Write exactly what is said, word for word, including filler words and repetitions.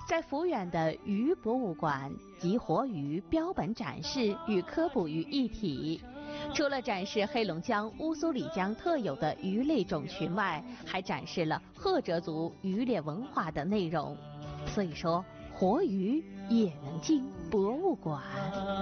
在抚远的鱼博物馆集活鱼标本展示与科普于一体。除了展示黑龙江乌苏里江特有的鱼类种群外，还展示了赫哲族渔猎文化的内容。所以说，活鱼也能进博物馆。